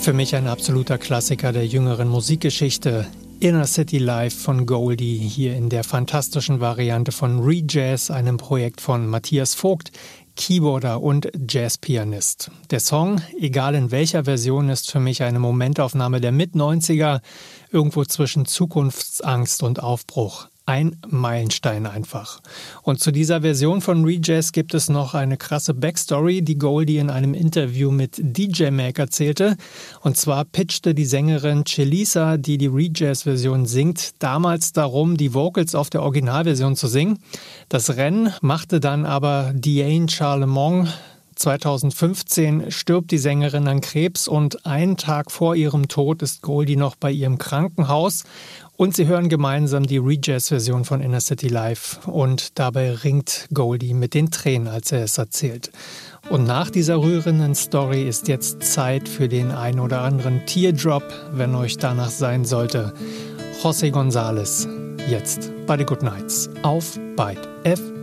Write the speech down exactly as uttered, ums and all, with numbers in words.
Für mich ein absoluter Klassiker der jüngeren Musikgeschichte. Inner City Live von Goldie, hier in der fantastischen Variante von Rejazz, einem Projekt von Matthias Vogt, Keyboarder und Jazzpianist. Der Song, egal in welcher Version, ist für mich eine Momentaufnahme der Mit-neunziger, irgendwo zwischen Zukunftsangst und Aufbruch. Ein Meilenstein einfach. Und zu dieser Version von Rejazz gibt es noch eine krasse Backstory, die Goldie in einem Interview mit D J Mag erzählte. Und zwar pitchte die Sängerin Chelisa, die die Rejazz-Version singt, damals darum, die Vocals auf der Originalversion zu singen. Das Rennen machte dann aber Diane Charlemont. zweitausendfünfzehn stirbt die Sängerin an Krebs und einen Tag vor ihrem Tod ist Goldie noch bei ihrem Krankenhaus und sie hören gemeinsam die Rejazz-Version von Inner City Live und dabei ringt Goldie mit den Tränen, als er es erzählt. Und nach dieser rührenden Story ist jetzt Zeit für den ein oder anderen Teardrop, wenn euch danach sein sollte. José González, jetzt bei The Good Nights auf Byte F M.